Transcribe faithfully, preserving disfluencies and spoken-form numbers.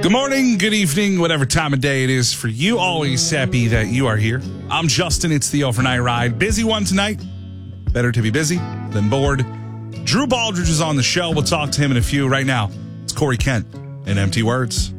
Good morning, good evening, whatever time of day it is for you. Always happy that you are here. I'm Justin. It's the Overnight Ride. Busy one tonight. Better to be busy than bored. Drew Baldridge is on the show. We'll talk to him in a few. Right now, it's Corey Kent and Empty Words.